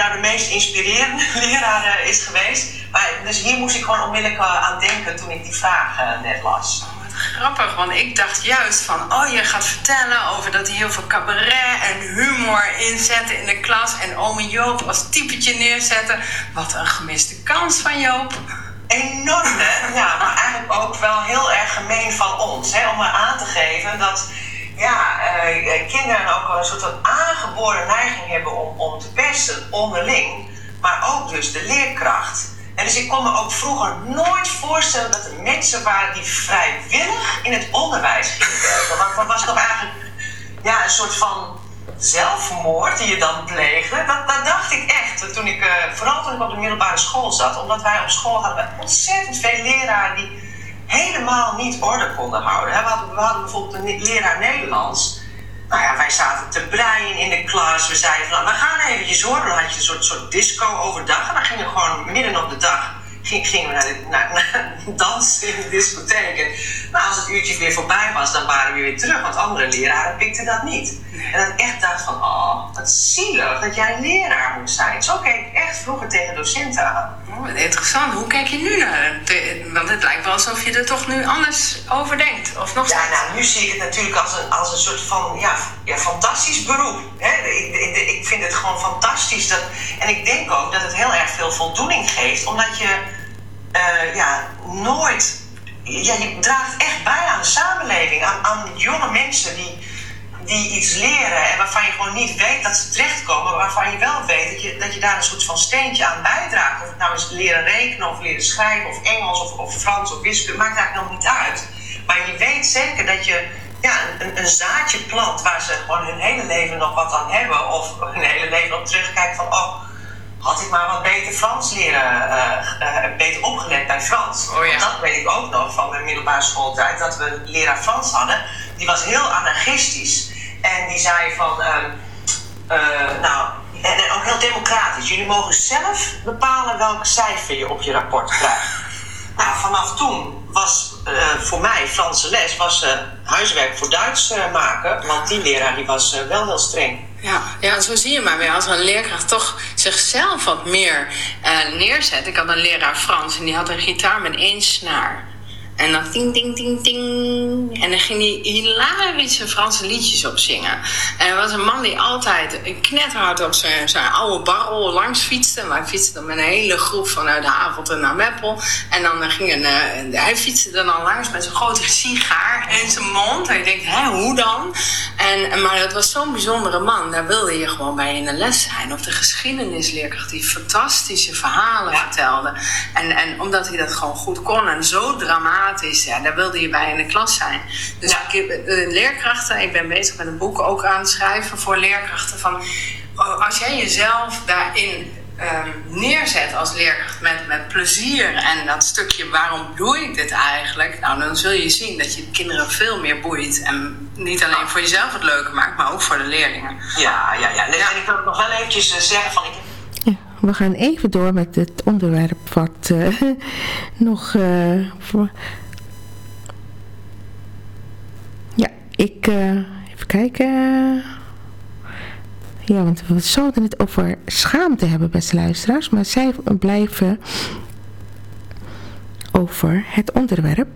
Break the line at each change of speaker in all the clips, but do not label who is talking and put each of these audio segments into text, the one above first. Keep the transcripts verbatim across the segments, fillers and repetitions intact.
nou de meest inspirerende leraar uh, is geweest. Maar, dus hier moest ik gewoon onmiddellijk uh, aan denken toen ik die vraag uh, net las.
Grappig, want ik dacht juist van, oh, je gaat vertellen over dat hij heel veel cabaret en humor inzette in de klas en ome Joop als typetje neerzetten. Wat een gemiste kans van Joop.
Enorm, hè? Ja, maar eigenlijk ook wel heel erg gemeen van ons, hè? Om maar aan te geven dat ja, uh, kinderen ook een soort van aangeboren neiging hebben om, om te pesten onderling, maar ook dus de leerkracht. En dus ik kon me ook vroeger nooit voorstellen dat er mensen waren die vrijwillig in het onderwijs gingen werken. Want dat was toch eigenlijk ja, een soort van zelfmoord die je dan pleegde. Dat, dat dacht ik echt, toen ik, uh, vooral toen ik op de middelbare school zat. Omdat wij op school hadden ontzettend veel leraren die helemaal niet orde konden houden. We hadden, we hadden bijvoorbeeld een leraar Nederlands. Nou ja, wij zaten te breien in de klas. We zeiden van, nou, we gaan eventjes hoor. Dan had je een soort, soort disco overdag. En dan gingen we gewoon midden op de dag ging, gingen we naar, de, naar, naar dansen in de discotheek. En nou, als het uurtje weer voorbij was, dan waren we weer terug. Want andere leraren pikten dat niet. En dat ik echt dacht van, oh, wat zielig dat jij een leraar moet zijn. Zo keek ik echt vroeger tegen docenten aan.
Oh, interessant. Hoe kijk je nu naar het? Want het lijkt wel alsof je er toch nu anders over denkt. Of nog steeds?
Ja, nou, nu zie ik het natuurlijk als een, als een soort van ja, ja, fantastisch beroep. Hè? Ik, ik, ik vind het gewoon fantastisch. Dat, en ik denk ook dat het heel erg veel voldoening geeft. Omdat je uh, ja, nooit... Ja, je draagt echt bij aan de samenleving. Aan, aan jonge mensen die... die iets leren en waarvan je gewoon niet weet dat ze terechtkomen, maar waarvan je wel weet dat je, dat je daar een soort van steentje aan bijdraagt. Of het nou is leren rekenen of leren schrijven of Engels of, of Frans of wiskunde, maakt eigenlijk nog niet uit. Maar je weet zeker dat je ja, een, een zaadje plant waar ze gewoon hun hele leven nog wat aan hebben of hun hele leven op terugkijken van oh, had ik maar wat beter Frans leren, uh, uh, beter opgelet bij Frans.
Oh ja.
Dat weet ik ook nog van mijn middelbare schooltijd, dat we een leraar Frans hadden. Die was heel anarchistisch. En die zei van, uh, uh, nou, en, en ook heel democratisch. Jullie mogen zelf bepalen welk cijfer je op je rapport krijgt. Nou, vanaf toen was uh, voor mij Franse les was uh, huiswerk voor Duits uh, maken. Want die leraar die was uh, wel heel streng.
Ja, ja, zo zie je maar weer. Als een leerkracht toch zichzelf wat meer uh, neerzet. Ik had een leraar Frans en die had een gitaar met één snaar. En dan ting, ting, ting, ting. En dan ging hij hilarische Franse liedjes op zingen. En er was een man die altijd knetterhard op zijn, zijn oude barrel langs fietste. Maar hij fietste dan met een hele groep vanuit de Havelte naar Meppel. En dan ging een, uh, hij fietste er dan langs met zo'n grote sigaar in zijn mond. En je denkt, hè, hoe dan? En, maar dat was zo'n bijzondere man. Daar wilde je gewoon bij in de les zijn. Of de geschiedenisleerkracht die fantastische verhalen ja. vertelde. En, en omdat hij dat gewoon goed kon en zo dramatisch. Is, ja, daar wilde je bij in de klas zijn. Dus ja. ik, de leerkrachten, ik ben bezig met een boek ook aan het schrijven voor leerkrachten. Van, als jij jezelf daarin um, neerzet als leerkracht met, met plezier en dat stukje waarom doe ik dit eigenlijk, nou, dan zul je zien dat je de kinderen veel meer boeit. En niet alleen voor jezelf het leuker maakt, maar ook voor de leerlingen.
Ja, ja, ja. En ja. ik wil nog wel eventjes zeggen van... Ik...
We gaan even door met het onderwerp wat uh, nog... Uh, voor... Ja, ik... Uh, even kijken... Ja, want we zouden het over schaamte hebben, beste luisteraars. Maar zij blijven over het onderwerp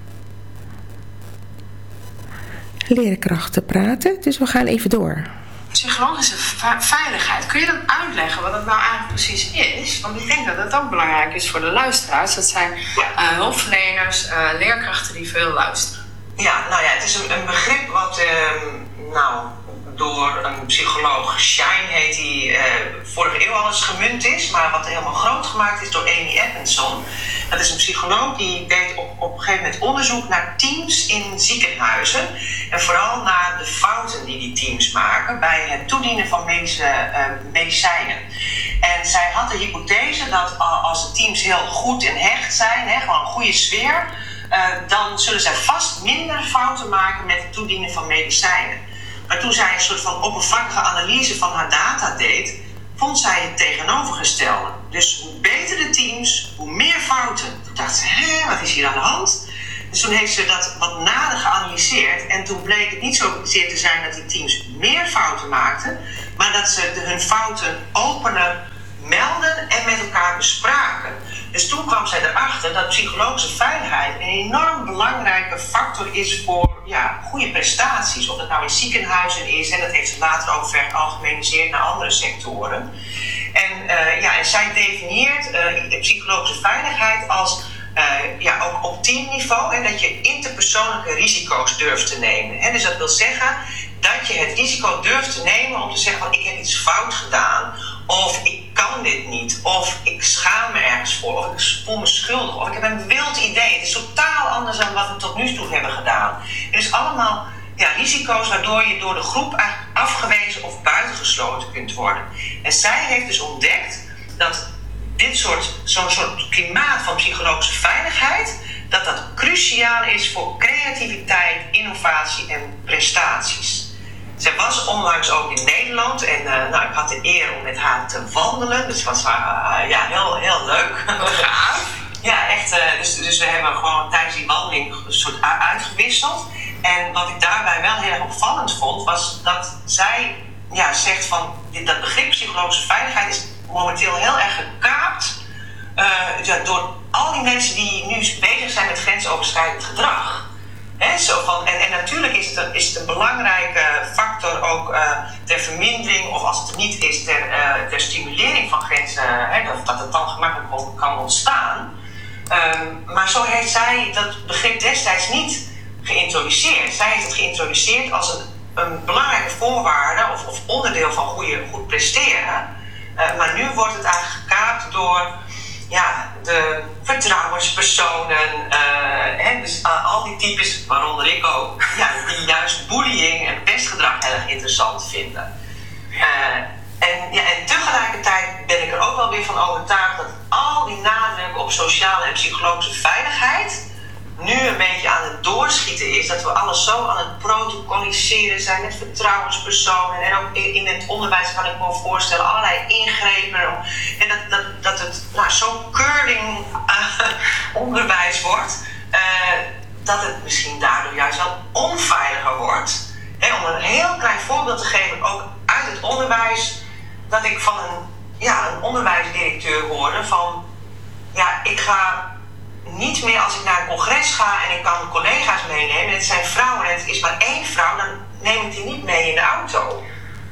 leerkrachten praten. Dus we gaan even door.
Psychologische veiligheid. Kun je dat uitleggen wat het nou eigenlijk precies is? Want ik denk dat het ook belangrijk is voor de luisteraars. Dat zijn uh, hulpverleners, uh, leerkrachten die veel luisteren.
Ja, nou ja, het is een, een begrip wat uh, nou, door een psycholoog, Shine heet hij, uh, vorige eeuw al eens gemunt is, maar wat helemaal groot gemaakt is door Amy Edmondson. Dat is een psycholoog die deed op, op een gegeven moment onderzoek naar teams in ziekenhuizen. En vooral naar de fouten die die teams maken bij het toedienen van medische, uh, medicijnen. En zij had de hypothese dat uh, als de teams heel goed en hecht zijn, hè, gewoon een goede sfeer, uh, dan zullen zij vast minder fouten maken met het toedienen van medicijnen. Maar toen zij een soort van oppervlakkige analyse van haar data deed, vond zij het tegenovergestelde. Dus hoe beter de teams, hoe meer fouten. Toen dacht ze, hé, wat is hier aan de hand? Dus toen heeft ze dat wat nader geanalyseerd. En toen bleek het niet zozeer te zijn dat die teams meer fouten maakten, maar dat ze de, hun fouten opener met elkaar bespraken. Dus toen kwam zij erachter dat psychologische veiligheid een enorm belangrijke factor is voor ja, goede prestaties. Of dat nou in ziekenhuizen is, en dat heeft ze later ook veralgemeniseerd naar andere sectoren. En, uh, ja, en zij definieert uh, psychologische veiligheid als uh, ja, ook op teamniveau, en dat je interpersoonlijke risico's durft te nemen. Hè? Dus dat wil zeggen dat je het risico durft te nemen om te zeggen van ik heb iets fout gedaan, of ik kan dit niet, of ik schaam me ergens voor, of ik voel me schuldig, of ik heb een wild idee. Het is totaal anders dan wat we tot nu toe hebben gedaan. Het is allemaal ja, risico's waardoor je door de groep eigenlijk afgewezen of buitengesloten kunt worden. En zij heeft dus ontdekt dat dit soort, zo'n soort klimaat van psychologische veiligheid, dat dat cruciaal is voor creativiteit, innovatie en prestaties. Zij was onlangs ook in Nederland en uh, nou, ik had de eer om met haar te wandelen. Dus het was uh, ja, heel, heel leuk.
Gaaf.
Ja, echt. Uh, dus, dus we hebben gewoon tijdens die wandeling een soort uitgewisseld. En wat ik daarbij wel heel erg opvallend vond, was dat zij ja, zegt van dat begrip psychologische veiligheid is momenteel heel erg gekaapt uh, ja, door al die mensen die nu bezig zijn met grensoverschrijdend gedrag. He, zo van, en, en natuurlijk is het, een, is het een belangrijke factor ook uh, ter vermindering, of als het er niet is, ter, uh, ter stimulering van grenzen, uh, dat, dat het dan gemakkelijk kan ontstaan. Um, maar zo heeft zij dat begrip destijds niet geïntroduceerd. Zij heeft het geïntroduceerd als een, een belangrijke voorwaarde of, of onderdeel van goede, goed presteren. Uh, maar nu wordt het eigenlijk gekaapt door ja, de vertrouwenspersonen, uh, hè, dus uh, al die types, waaronder ik ook, ja, die juist bullying en pestgedrag heel erg interessant vinden. Uh, en, ja, en tegelijkertijd ben ik er ook wel weer van overtuigd dat al die nadruk op sociale en psychologische veiligheid nu een beetje aan het doorschieten is, dat we alles zo aan het protocoliseren zijn met vertrouwenspersonen. En ook in, in het onderwijs kan ik me voorstellen allerlei ingrepen. En dat, dat, dat het nou, zo curling uh, onderwijs wordt, uh, dat het misschien daardoor juist wel onveiliger wordt. En om een heel klein voorbeeld te geven, ook uit het onderwijs, dat ik van een, ja, een onderwijsdirecteur hoorde van, ja, ik ga niet meer als ik naar een congres ga en ik kan collega's meenemen, en het zijn vrouwen en het is maar één vrouw, dan neem ik die niet mee in de auto.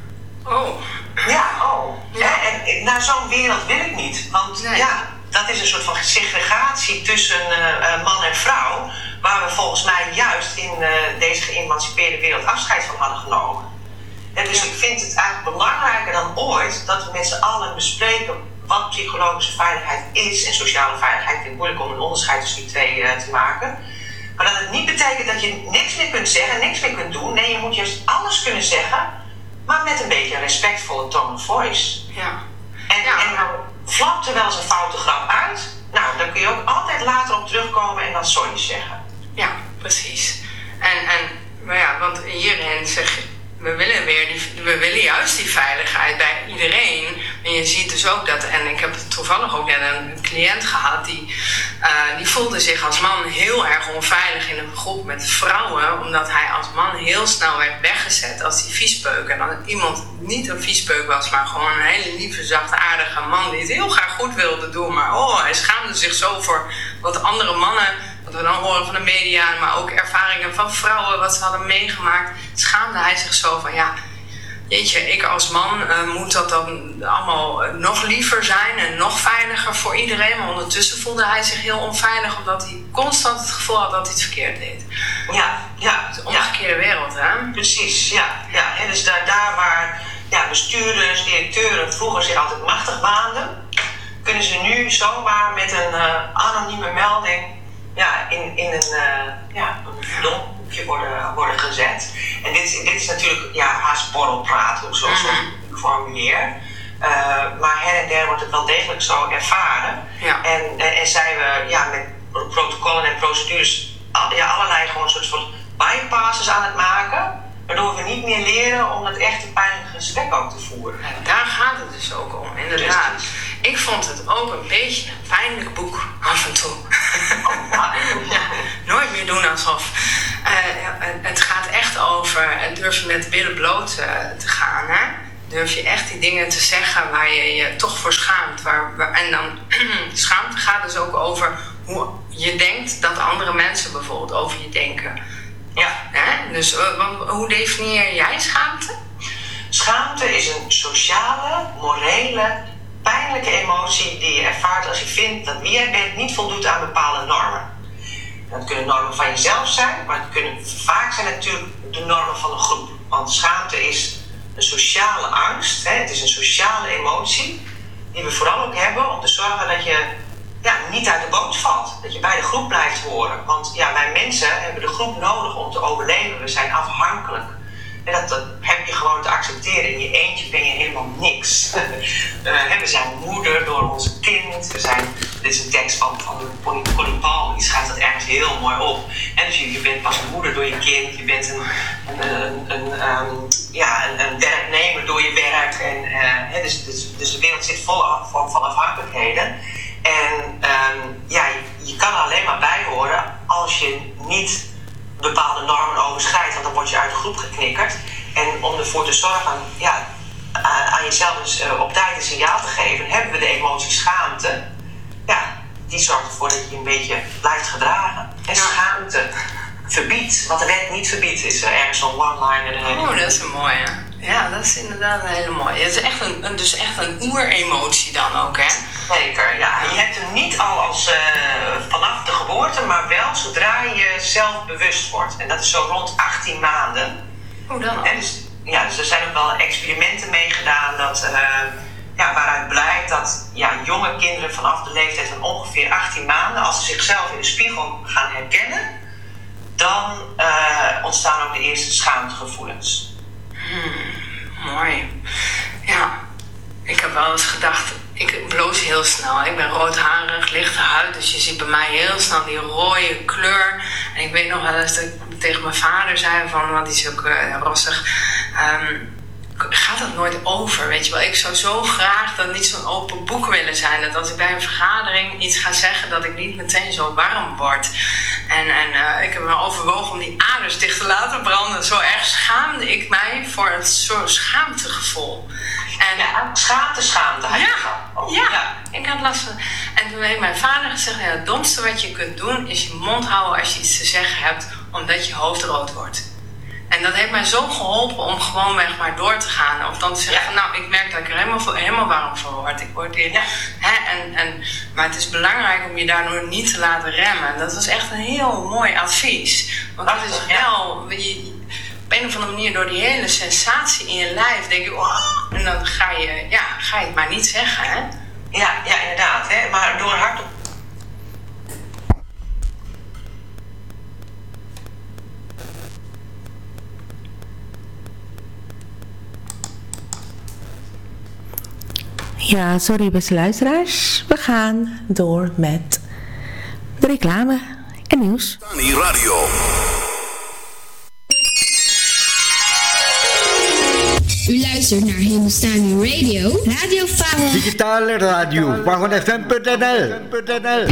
Oh.
Ja, oh.
Ja.
En, en naar zo'n wereld wil ik niet. Want
nee. ja,
dat is een soort van segregatie tussen uh, man en vrouw, waar we volgens mij juist in uh, deze geëmancipeerde wereld afscheid van hadden genomen. En dus ja. ik vind het eigenlijk belangrijker dan ooit dat we met z'n allen bespreken wat psychologische veiligheid is en sociale veiligheid. Ik vind het moeilijk om een onderscheid tussen die twee uh, te maken. Maar dat het niet betekent dat je niks meer kunt zeggen, niks meer kunt doen. Nee, je moet juist alles kunnen zeggen, maar met een beetje een respectvolle tone of voice.
Ja.
En,
ja.
en nou flapt er wel eens een foute grap uit, nou, dan kun je ook altijd later op terugkomen en dan sorry zeggen.
Ja, precies. En, en maar ja, want hierin zeg je, we willen weer die, we willen juist die veiligheid bij iedereen. En je ziet dus ook dat, en ik heb toevallig ook net een cliënt gehad die, uh, die voelde zich als man heel erg onveilig in een groep met vrouwen, omdat hij als man heel snel werd weggezet als die viespeuk. En dan iemand niet een viespeuk was, maar gewoon een hele lieve, zachtaardige man die het heel graag goed wilde doen. Maar oh, hij schaamde zich zo voor wat andere mannen, wat we dan horen van de media, maar ook ervaringen van vrouwen, wat ze hadden meegemaakt, schaamde hij zich zo van, ja, jeetje, ik als man uh, moet dat dan allemaal uh, nog liever zijn en nog veiliger voor iedereen. Maar ondertussen voelde hij zich heel onveilig, omdat hij constant het gevoel had dat hij het verkeerd deed.
Ja, ja.
Het is een omgekeerde ja. wereld, hè?
Precies, ja. ja. En dus daar, daar waar ja, bestuurders, directeuren vroeger zich altijd machtig waanden, kunnen ze nu zomaar met een uh, anonieme melding ja, in, in een, uh, ja, een verdomhoekje worden, worden gezet. En dit is, dit is natuurlijk ja, haast borrelpraat, zoals mm-hmm. ik formuleer. Uh, maar her en der wordt het wel degelijk zo ervaren.
Ja.
En, en, en zijn we ja, met protocollen en procedures al, ja, allerlei gewoon soort van bypasses aan het maken, waardoor we niet meer leren om het echte pijnlijke gesprek ook te voeren.
Ja, daar gaat het dus ook om, inderdaad. Precies. Ik vond het ook een beetje een pijnlijk boek, af en toe.
Oh, ja.
Nooit meer doen alsof. Uh, het gaat echt over het durven met billen bloot uh, te gaan. Hè? durf je echt die dingen te zeggen waar je je toch voor schaamt. Waar, waar, en dan, schaamte gaat dus ook over hoe je denkt dat andere mensen bijvoorbeeld over je denken.
Ja.
Hè? Dus uh, hoe definieer jij schaamte?
Schaamte is een sociale, morele, pijnlijke emotie die je ervaart als je vindt dat wie jij bent niet voldoet aan bepaalde normen. Dat kunnen normen van jezelf zijn, maar het kunnen vaak zijn natuurlijk de normen van een groep. Want schaamte is een sociale angst, hè? Het is een sociale emotie die we vooral ook hebben om te zorgen dat je ja, niet uit de boot valt. Dat je bij de groep blijft horen. Want ja, wij mensen hebben de groep nodig om te overleven. We zijn afhankelijk. En dat, dat heb je gewoon te accepteren. In je eentje ben je helemaal niks. uh, we zijn moeder door onze kind. We zijn, dit is een tekst van, van Polly Paul. Die schrijft dat ergens heel mooi op. En dus je, je bent pas een moeder door je kind. Je bent een, een, een, een, um, ja, een, een werknemer door je werk. En, uh, dus, dus, dus de wereld zit vol af, van, van afhankelijkheden. En um, ja, je, je kan er alleen maar bij horen als je niet bepaalde normen overschrijdt, want dan word je uit de groep geknikkerd. En om ervoor te zorgen ja, aan jezelf dus uh, op tijd een signaal te geven, hebben we de emotie schaamte. Ja, die zorgt ervoor dat je je een beetje blijft gedragen. En schaamte verbiedt, wat de wet niet verbiedt, is er ergens zo'n one-liner.
Oh, dat is een mooie. Ja, dat is inderdaad een hele mooie. Het is echt een, een, dus echt een oeremotie dan ook, hè?
Zeker, ja. Je hebt hem niet al als uh, vanaf de geboorte, maar wel zodra je zelf bewust wordt. En dat is zo rond achttien maanden.
Hoe dan?
En dus, ja, dus er zijn ook wel experimenten mee gedaan dat, uh, ja, waaruit blijkt dat ja, jonge kinderen vanaf de leeftijd van ongeveer achttien maanden, als ze zichzelf in de spiegel gaan herkennen, dan uh, ontstaan ook de eerste schaamtegevoelens.
Hmm, mooi. Ja, ik heb wel eens gedacht, ik bloos heel snel. Ik ben roodharig, lichte huid, dus je ziet bij mij heel snel die rode kleur. En ik weet nog wel eens dat ik tegen mijn vader zei van, want die is ook uh, rossig. Um, gaat dat nooit over, weet je wel? Ik zou zo graag dan niet zo'n open boek willen zijn. Dat als ik bij een vergadering iets ga zeggen, dat ik niet meteen zo warm word. En, en uh, ik heb me overwogen om die aders dicht te laten branden. Zo erg schaamde ik mij voor het soort schaamtegevoel. En,
ja, schaamte, schaamte.
Ja, ja, ja, ik had last van. En toen heeft mijn vader gezegd, ja, het domste wat je kunt doen is je mond houden als je iets te zeggen hebt, omdat je hoofd rood wordt. En dat heeft mij zo geholpen om gewoonweg maar door te gaan. Of dan te zeggen, ja. nou, ik merk dat ik er helemaal, helemaal warm van word. Ik word hier, ja. hè, en, en, maar het is belangrijk om je daardoor niet te laten remmen. Dat was echt een heel mooi advies. Want dat is wel, je, op een of andere manier door die hele sensatie in je lijf denk je, oh, en dan ga je, ja, ga je het maar niet zeggen, hè?
Ja, ja, inderdaad. Hè? Maar door hardop.
Ja, sorry beste luisteraars. We gaan door met de reclame en nieuws.
Hindustani Radio.
U luistert naar Hindustani Radio. Radio Fahon.
Digitale radio. Fahon F M punt n l.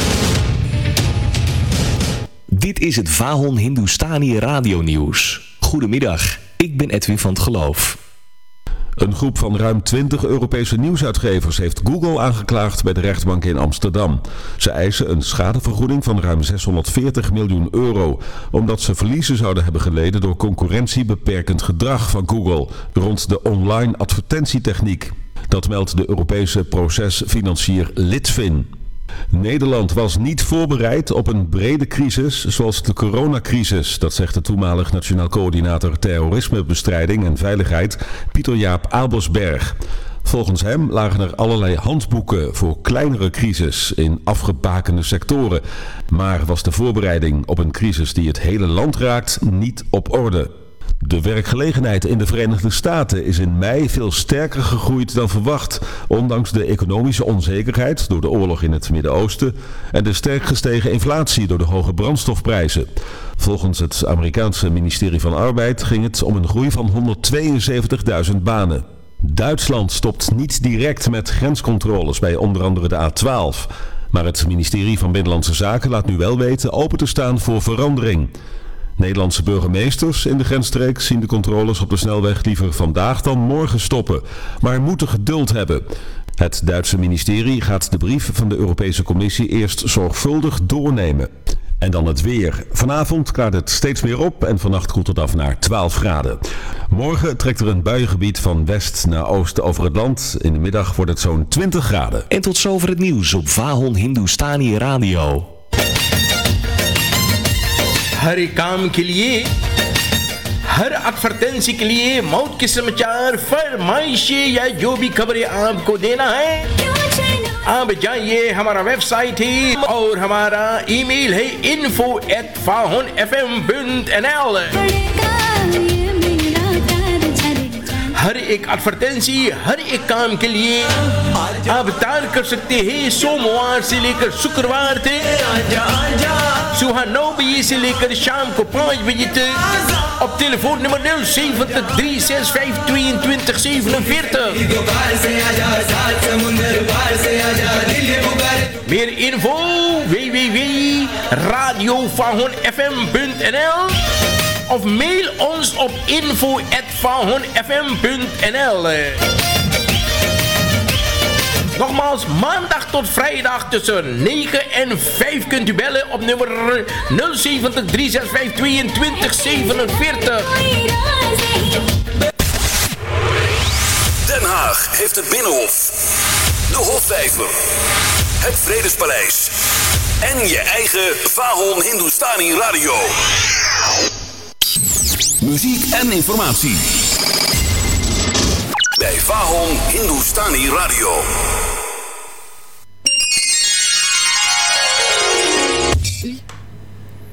Dit is het Fahon Hindustani Radio nieuws. Goedemiddag, ik ben Edwin van het Geloof.
Een groep van ruim twintig Europese nieuwsuitgevers heeft Google aangeklaagd bij de rechtbank in Amsterdam. Ze eisen een schadevergoeding van ruim zeshonderdveertig miljoen euro, omdat ze verliezen zouden hebben geleden door concurrentiebeperkend gedrag van Google rond de online advertentietechniek. Dat meldt de Europese procesfinancier Litfin. Nederland was niet voorbereid op een brede crisis zoals de coronacrisis, dat zegt de toenmalig Nationaal Coördinator Terrorismebestrijding en Veiligheid Pieter-Jaap Abelsberg. Volgens hem lagen er allerlei handboeken voor kleinere crisis in afgebakende sectoren, maar was de voorbereiding op een crisis die het hele land raakt niet op orde. De werkgelegenheid in de Verenigde Staten is in mei veel sterker gegroeid dan verwacht, ondanks de economische onzekerheid door de oorlog in het Midden-Oosten en de sterk gestegen inflatie door de hoge brandstofprijzen. Volgens het Amerikaanse ministerie van Arbeid ging het om een groei van honderdtweeënzeventigduizend banen. Duitsland stopt niet direct met grenscontroles bij onder andere de A twaalf, maar het ministerie van Binnenlandse Zaken laat nu wel weten open te staan voor verandering. Nederlandse burgemeesters in de grensstreek zien de controles op de snelweg liever vandaag dan morgen stoppen, maar moeten geduld hebben. Het Duitse ministerie gaat de brief van de Europese Commissie eerst zorgvuldig doornemen. En dan het weer. Vanavond klaart het steeds meer op en vannacht koelt het af naar twaalf graden. Morgen trekt er een buiengebied van west naar oost over het land. In de middag wordt het zo'n twintig graden.
En tot zover het nieuws op VAHON Hindustani Radio.
हर काम के लिए हर एडवर्टेंसी के लिए मौत के समाचार फरमाइशें या जो भी खबरें आपको देना है आप जाइए हमारा वेबसाइट है और हमारा ईमेल है info at fahon f m dot n l। हर एक एडवर्टेंसी हर एक काम के लिए आप तार कर सकते हैं सोमवार से लेकर शुक्रवार तक सुबह नौ बजे से लेकर शाम को पाँच बजे तक op telefoonnummer nul zeven drie zes vijf twee twee zevenenveertig. Meer info w w w punt radio fahon f m punt n l of mail ons op info at fahon f m punt n l. Nogmaals, maandag tot vrijdag tussen negen en vijf kunt u bellen op nummer nul zeven drie zes vijf twee twee zevenenveertig.
Den Haag heeft het Binnenhof, de Hofvijver, het Vredespaleis en je eigen VAHON Hindustani Radio. Muziek en informatie bij VAHON Hindustani Radio.
U